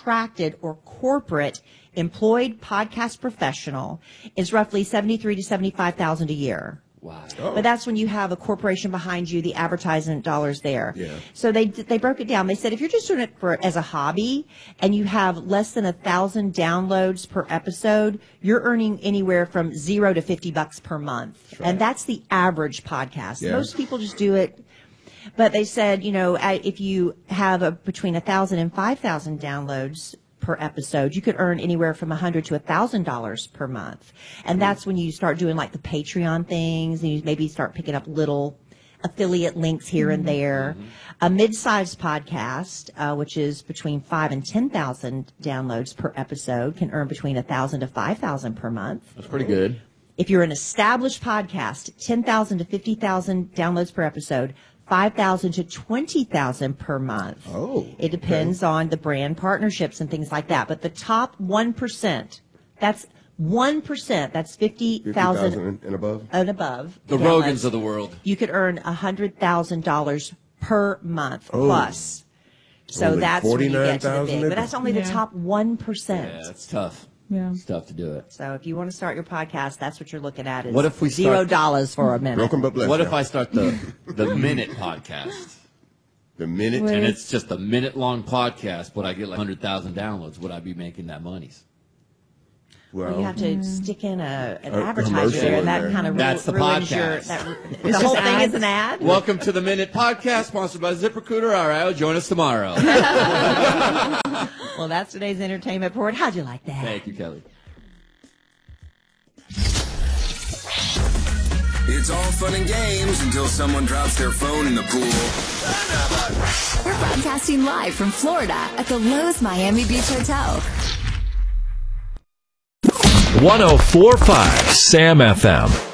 contracted or corporate employed podcast professional is roughly $73,000 to $75,000 a year. Wow. Oh. But that's when you have a corporation behind you, the advertisement dollars there. Yeah. So they broke it down. They said if you're just doing it as a hobby and you have less than 1,000 downloads per episode, you're earning anywhere from $0 to $50 per month. Right. And that's the average podcast. Yeah. Most people just do it. But they said, if you have between 1,000 and 5,000 downloads per episode, you could earn anywhere from $100 to $1,000 per month. And that's when you start doing like the Patreon things, and you maybe start picking up little affiliate links here and there. A mid-sized podcast, which is between 5,000 and 10,000 downloads per episode, can earn between $1,000 to $5,000 per month. That's pretty good. If you're an established podcast, 10,000 to 50,000 downloads per episode, 5,000 to 20,000 per month. Oh, it depends on the brand partnerships and things like that. But the top 1%, that's 1%, that's 50,000 and above. And above. The downloads. Rogans of the world. You could earn $100,000 per month plus. So Only that's when you get to the 49,000 big. But that's only the Yeah. top 1%. Yeah, it's tough. Yeah. It's tough to do it. So if you want to start your podcast, that's what you're looking at is What if we start- $0 for a minute. Broken but blessed. What if y'all. I start the minute podcast? The minute. Wait. And it's just a minute-long podcast, but I get like 100,000 downloads. Would I be making that monies? Well, You have to stick in an A advertiser commercial there, in and that there. kind of That's the ruins podcast. the whole thing is an ad. Welcome to the Minute Podcast, sponsored by ZipRecruiter. All right, join us tomorrow. Well, that's today's entertainment report. How'd you like that? Thank you, Kelly. It's all fun and games until someone drops their phone in the pool. We're broadcasting live from Florida at the Lowe's Miami Beach Hotel. 104.5 Sam FM.